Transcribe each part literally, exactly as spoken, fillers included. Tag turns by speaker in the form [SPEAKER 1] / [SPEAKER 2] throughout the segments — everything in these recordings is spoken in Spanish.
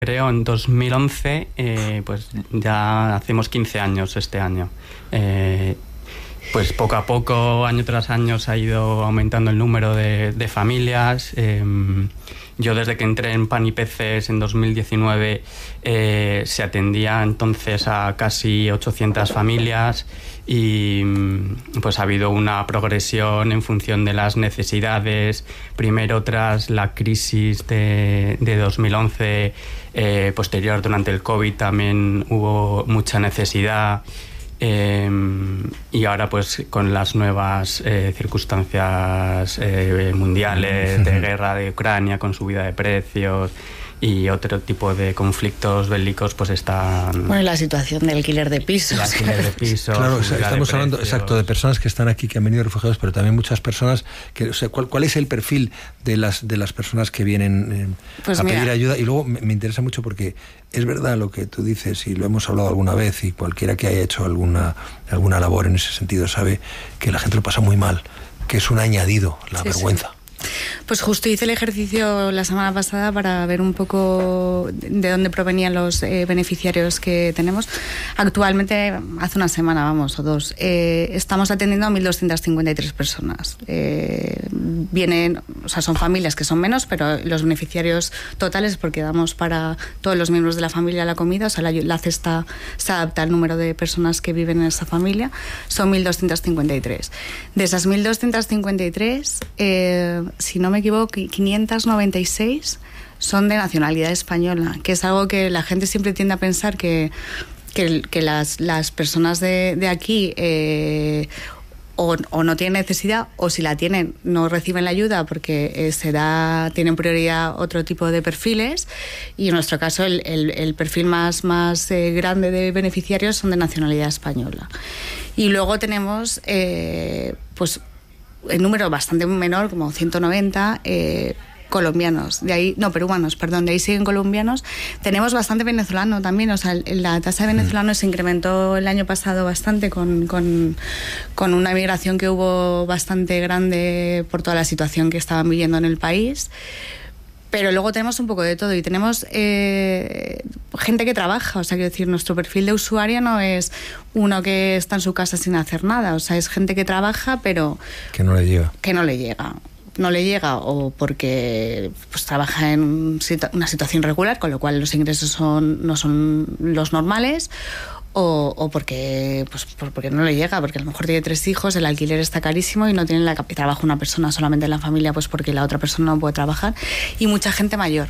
[SPEAKER 1] Creo en dos mil once, eh, pues ya hacemos quince años este año. Eh, pues poco a poco, año tras año, se ha ido aumentando el número de, de familias. Eh, yo desde que entré en Pan y Peces en dos mil diecinueve eh, se atendía entonces a casi ochocientas familias y pues ha habido una progresión en función de las necesidades. Primero tras la crisis de, de dos mil once, eh, posterior durante el COVID también hubo mucha necesidad. Eh, y ahora pues con las nuevas eh, circunstancias eh, mundiales de guerra de Ucrania, con subida de precios y otro tipo de conflictos bélicos, pues están...
[SPEAKER 2] Bueno, y la situación del alquiler de pisos.
[SPEAKER 1] El alquiler de pisos.
[SPEAKER 3] Claro, o sea, estamos hablando, exacto, de personas que están aquí, que han venido refugiados, pero también muchas personas que, o sea, ¿cuál, cuál es el perfil de las de las personas que vienen eh,
[SPEAKER 2] pues
[SPEAKER 3] a
[SPEAKER 2] mira.
[SPEAKER 3] pedir ayuda? Y luego me, me interesa mucho porque es verdad lo que tú dices, y lo hemos hablado alguna vez, y cualquiera que haya hecho alguna alguna labor en ese sentido sabe que la gente lo pasa muy mal, que es un añadido, la sí, vergüenza. Sí.
[SPEAKER 2] Pues justo hice el ejercicio la semana pasada para ver un poco de dónde provenían los eh, beneficiarios que tenemos. Actualmente, hace una semana, vamos, o dos, eh, estamos atendiendo a mil doscientas cincuenta y tres personas. Eh, vienen, o sea, son familias que son menos, pero los beneficiarios totales, porque damos para todos los miembros de la familia la comida, o sea, la, la cesta se adapta al número de personas que viven en esa familia, son mil doscientas cincuenta y tres. De esas mil doscientas cincuenta y tres, eh, si no me equivoco, quinientas noventa y seis son de nacionalidad española, que es algo que la gente siempre tiende a pensar que, que, que las, las personas de, de aquí eh, o, o no tienen necesidad, o si la tienen no reciben la ayuda porque eh, se da, tienen prioridad otro tipo de perfiles, y en nuestro caso el, el, el perfil más, más eh, grande de beneficiarios son de nacionalidad española. Y luego tenemos eh, pues el número bastante menor, como ciento noventa eh, colombianos, de ahí, no, peruanos, perdón, de ahí siguen colombianos. Tenemos bastante venezolano también, o sea, la tasa de venezolanos se incrementó el año pasado bastante con, con, con una migración que hubo bastante grande por toda la situación que estaban viviendo en el país. Pero luego tenemos un poco de todo y tenemos eh, gente que trabaja, o sea, quiero decir, nuestro perfil de usuario no es uno que está en su casa sin hacer nada, o sea, es gente que trabaja, pero...
[SPEAKER 3] Que no le llega.
[SPEAKER 2] Que no le llega. No le llega o porque pues trabaja en una situación regular, con lo cual los ingresos son no son los normales, o, o porque pues porque no le llega, porque a lo mejor tiene tres hijos, el alquiler está carísimo y no tiene la y trabaja una persona solamente en la familia, pues porque la otra persona no puede trabajar, y mucha gente mayor.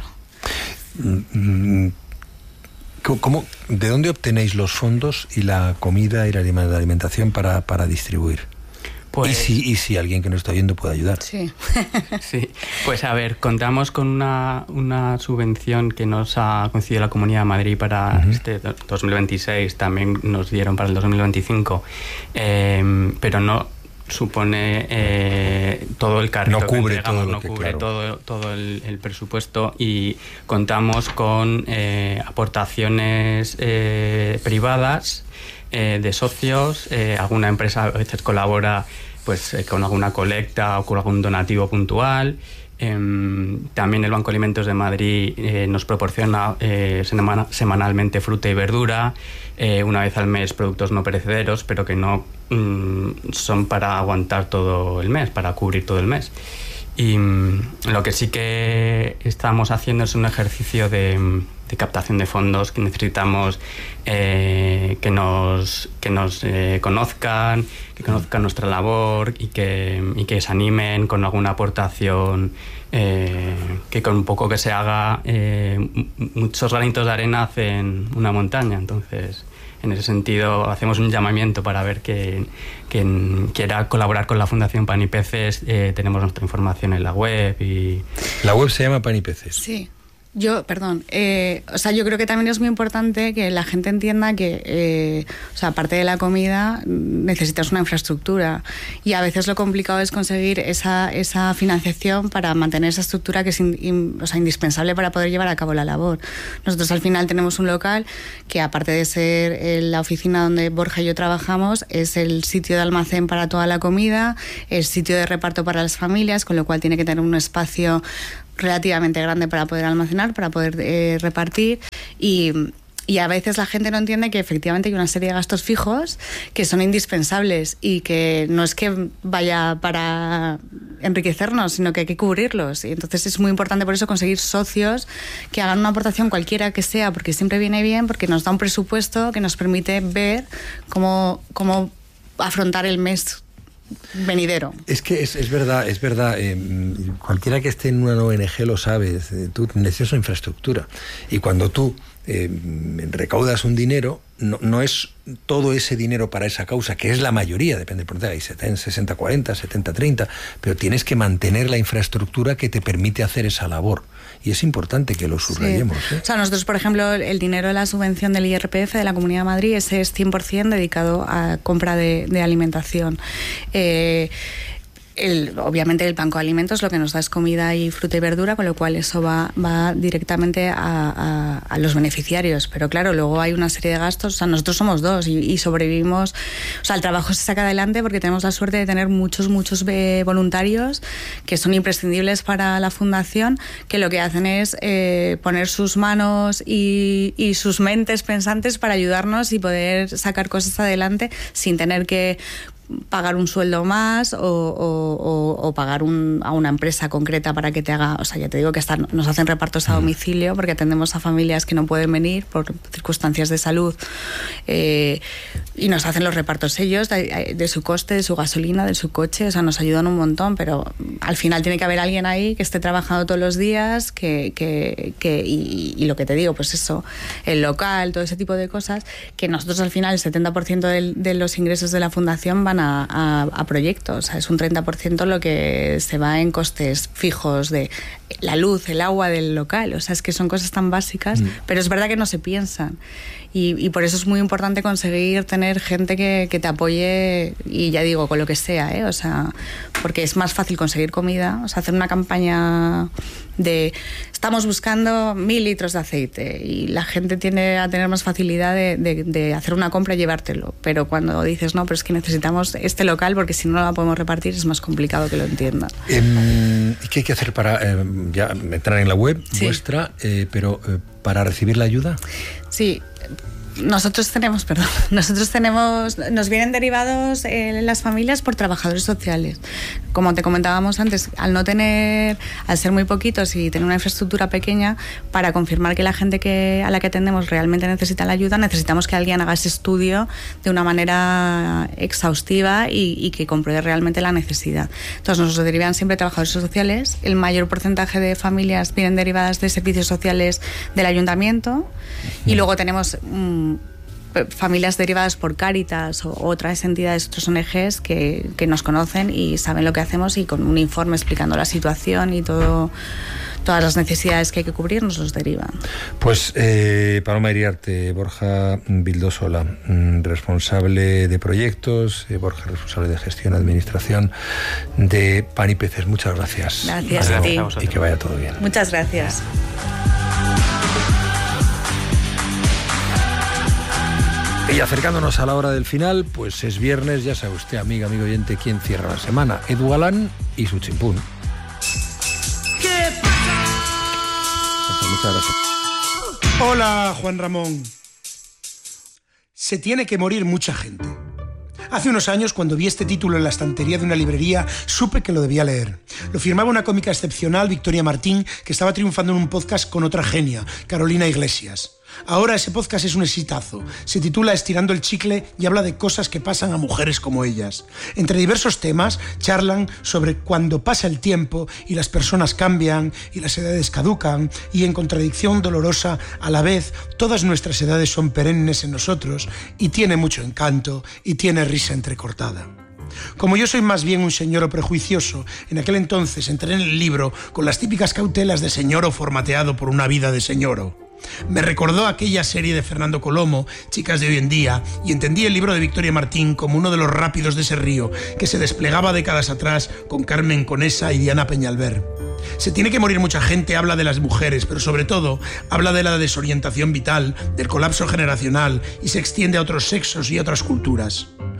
[SPEAKER 3] ¿Cómo, ¿De dónde obtenéis los fondos y la comida y la alimentación para, para distribuir? Pues, ¿Y, si, y si alguien que nos está viendo puede ayudar?
[SPEAKER 2] Sí.
[SPEAKER 1] Sí. Pues a ver, contamos con una, una subvención que nos ha concedido la Comunidad de Madrid para uh-huh. este dos mil veintiséis, también nos dieron para el dos mil veinticinco, eh, pero no supone eh, todo el carrito
[SPEAKER 3] no cubre
[SPEAKER 1] que entregamos,
[SPEAKER 3] todo
[SPEAKER 1] no
[SPEAKER 3] que,
[SPEAKER 1] cubre
[SPEAKER 3] claro.
[SPEAKER 1] todo, todo el, el presupuesto, y contamos con eh, aportaciones eh, privadas, Eh, de socios, eh, alguna empresa a veces colabora pues eh, con alguna colecta o con algún donativo puntual. Eh, también el Banco de Alimentos de Madrid eh, nos proporciona eh, semana, semanalmente fruta y verdura, eh, una vez al mes productos no perecederos, pero que no mm, son para aguantar todo el mes, para cubrir todo el mes. Y mm, lo que sí que estamos haciendo es un ejercicio de, de captación de fondos, que necesitamos eh, que nos, que nos eh, conozcan, que conozcan nuestra labor y que, y que se animen con alguna aportación, eh, que con un poco que se haga, eh, muchos granitos de arena hacen una montaña. Entonces, en ese sentido, hacemos un llamamiento para ver que quien quiera colaborar con la Fundación Pan y Peces. Eh, tenemos nuestra información en la web. Y
[SPEAKER 3] ¿La web se llama Pan y Peces?
[SPEAKER 2] Sí. Yo, perdón, eh, o sea, yo creo que también es muy importante que la gente entienda que, eh, o sea, aparte de la comida, necesitas una infraestructura, y a veces lo complicado es conseguir esa, esa financiación para mantener esa estructura que es in, in, o sea, indispensable para poder llevar a cabo la labor. Nosotros al final tenemos un local que, aparte de ser eh, la oficina donde Borja y yo trabajamos, es el sitio de almacén para toda la comida, el sitio de reparto para las familias, con lo cual tiene que tener un espacio relativamente grande para poder almacenar, para poder eh, repartir y... Y a veces la gente no entiende que efectivamente hay una serie de gastos fijos que son indispensables y que no es que vaya para enriquecernos, sino que hay que cubrirlos. Y entonces es muy importante por eso conseguir socios que hagan una aportación cualquiera que sea, porque siempre viene bien, porque nos da un presupuesto que nos permite ver cómo, cómo afrontar el mes venidero.
[SPEAKER 3] Es que es, es verdad, es verdad. Eh, cualquiera que esté en una O N G lo sabe. Eh, tú necesitas una infraestructura. Y cuando tú eh, recaudas un dinero, no, no es todo ese dinero para esa causa, que es la mayoría, depende por hay sesenta cuarenta, setenta treinta, pero tienes que mantener la infraestructura que te permite hacer esa labor. Y es importante que lo subrayemos.
[SPEAKER 2] Sí.
[SPEAKER 3] ¿eh?
[SPEAKER 2] O sea, nosotros, por ejemplo, el dinero de la subvención del I R P F de la Comunidad de Madrid, ese es cien por ciento dedicado a compra de, de alimentación. Eh, El, obviamente el banco de alimentos lo que nos da es comida y fruta y verdura, con lo cual eso va, va directamente a, a, a los beneficiarios, pero claro, luego hay una serie de gastos. O sea, nosotros somos dos y, y sobrevivimos, o sea, el trabajo se saca adelante porque tenemos la suerte de tener muchos, muchos eh, voluntarios que son imprescindibles para la fundación, que lo que hacen es eh, poner sus manos y, y sus mentes pensantes para ayudarnos y poder sacar cosas adelante sin tener que pagar un sueldo más o, o, o, o pagar un, a una empresa concreta para que te haga, o sea, ya te digo que hasta nos hacen repartos a domicilio porque atendemos a familias que no pueden venir por circunstancias de salud eh, y nos hacen los repartos ellos de, de su coste, de su gasolina, de su coche, o sea, nos ayudan un montón, pero al final tiene que haber alguien ahí que esté trabajando todos los días que, que, que y, y lo que te digo, pues eso, el local, todo ese tipo de cosas, que nosotros al final el setenta por ciento de, de los ingresos de la fundación van A, a, a proyectos, o sea, es un treinta por ciento lo que se va en costes fijos de la luz, el agua del local, o sea, es que son cosas tan básicas, mm. pero es verdad que no se piensan y, y por eso es muy importante conseguir tener gente que, que te apoye y ya digo, con lo que sea, ¿eh? O sea, porque es más fácil conseguir comida, o sea, hacer una campaña de estamos buscando mil litros de aceite y la gente tiende a tener más facilidad de, de, de hacer una compra y llevártelo, pero cuando dices no, pero es que necesitamos este local porque si no lo podemos repartir es más complicado que lo entiendan.
[SPEAKER 3] Eh, ¿Qué hay que hacer para eh, ya entrar en la web
[SPEAKER 2] sí.
[SPEAKER 3] vuestra, eh, pero eh, para recibir la ayuda?
[SPEAKER 2] Sí. Nosotros tenemos, perdón, nosotros tenemos, nos vienen derivados eh, las familias por trabajadores sociales. Como te comentábamos antes, al no tener, al ser muy poquitos y tener una infraestructura pequeña, para confirmar que la gente que, a la que atendemos realmente necesita la ayuda, necesitamos que alguien haga ese estudio de una manera exhaustiva y, y que compruebe realmente la necesidad. Entonces nos derivan siempre trabajadores sociales. El mayor porcentaje de familias vienen derivadas de servicios sociales del ayuntamiento y luego tenemos mmm, familias derivadas por Cáritas o otras entidades, otros O N Ges que, que nos conocen y saben lo que hacemos y con un informe explicando la situación y todo, todas las necesidades que hay que cubrir nos los derivan.
[SPEAKER 3] Pues eh, Paloma Iriarte, Borja Vildosola, responsable de proyectos, eh, Borja responsable de gestión, administración de Pan y Peces. Muchas gracias.
[SPEAKER 2] Gracias a ti.
[SPEAKER 3] Y que vaya todo bien.
[SPEAKER 2] Muchas gracias.
[SPEAKER 3] Y acercándonos a la hora del final, pues es viernes, ya sabe usted, amiga, amigo oyente, quién cierra la semana. Edu Galán y su chimpún.
[SPEAKER 4] ¿Qué pasa?
[SPEAKER 3] Muchas gracias.
[SPEAKER 4] Hola, Juan Ramón. Se tiene que morir mucha gente. Hace unos años, cuando vi este título en la estantería de una librería, supe que lo debía leer. Lo firmaba una cómica excepcional, Victoria Martín, que estaba triunfando en un podcast con otra genia, Carolina Iglesias. Ahora ese podcast es un exitazo. Se titula Estirando el chicle y habla de cosas que pasan a mujeres como ellas. Entre diversos temas, charlan sobre cuando pasa el tiempo y las personas cambian y las edades caducan y, en contradicción dolorosa, a la vez, todas nuestras edades son perennes en nosotros y tiene mucho encanto y tiene risa entrecortada. Como yo soy más bien un señoro prejuicioso, en aquel entonces entré en el libro con las típicas cautelas de señoro formateado por una vida de señoro. Me recordó aquella serie de Fernando Colomo, Chicas de hoy en día, y entendí el libro de Victoria Martín como uno de los rápidos de ese río que se desplegaba décadas atrás con Carmen Conesa y Diana Peñalver. Se tiene que morir mucha gente habla de las mujeres, pero sobre todo habla de la desorientación vital, del colapso generacional y se extiende a otros sexos y a otras culturas.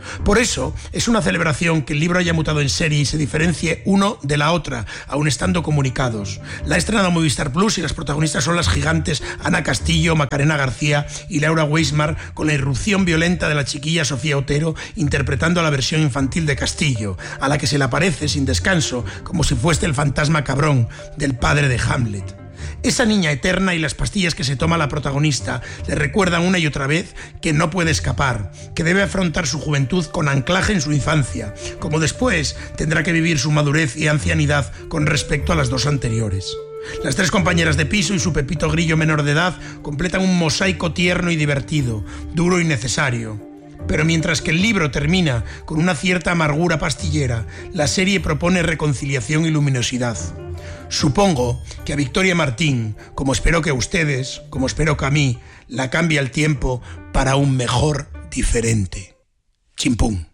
[SPEAKER 4] Por eso es una celebración que el libro haya mutado en serie y se diferencie uno de la otra, aun estando comunicados. La ha estrenado Movistar Plus y las protagonistas son las gigantes Ana Castillo, Macarena García y Laura Weismar, con la irrupción violenta de la chiquilla Sofía Otero interpretando a la versión infantil de Castillo, a la que se le aparece sin descanso como si fuese el fantasma cabrón del padre de Hamlet. Esa niña eterna y las pastillas que se toma la protagonista le recuerdan una y otra vez que no puede escapar, que debe afrontar su juventud con anclaje en su infancia, como después tendrá que vivir su madurez y ancianidad con respecto a las dos anteriores. Las tres compañeras de piso y su Pepito Grillo menor de edad completan un mosaico tierno y divertido, duro y necesario. Pero mientras que el libro termina con una cierta amargura pastillera, la serie propone reconciliación y luminosidad. Supongo que a Victoria Martín, como espero que a ustedes, como espero que a mí, la cambia el tiempo para un mejor diferente. Chimpún.